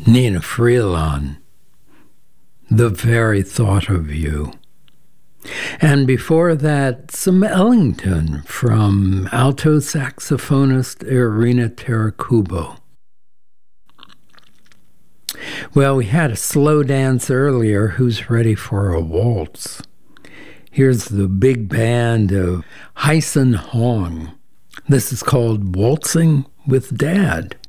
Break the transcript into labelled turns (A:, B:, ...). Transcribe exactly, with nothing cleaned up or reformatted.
A: Nina Freelon, The Very Thought of You. And before that, some Ellington from alto saxophonist Irina Tarakubo. Well, we had a slow dance earlier. Who's ready for a waltz? Here's the big band of Hyson Hong. This is called Waltzing with Dad.